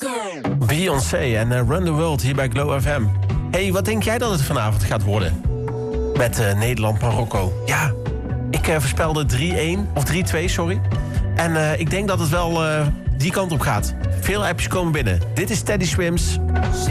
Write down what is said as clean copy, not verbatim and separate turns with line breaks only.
Beyoncé en Run the World hier bij Glow FM. Hey, wat denk jij dat het vanavond gaat worden? Met Nederland-Marokko. Ja, ik voorspelde 3-1, of 3-2, sorry. En ik denk dat het wel die kant op gaat. Veel appjes komen binnen. Dit is Teddy Swims.